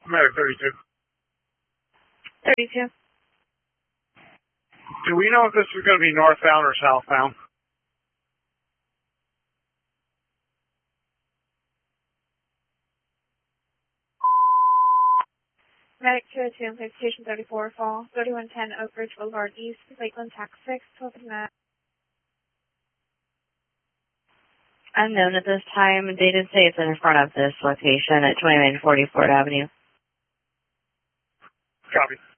Medic 32. 32. Do we know if this is going to be northbound or southbound? Medic 202, Station 34, Fall, 3110 Oak Ridge Boulevard East, Lakeland, Tax 6, 1259. Unknown at this time. They did say it's in front of this location at 2940 Ford Avenue. Copy.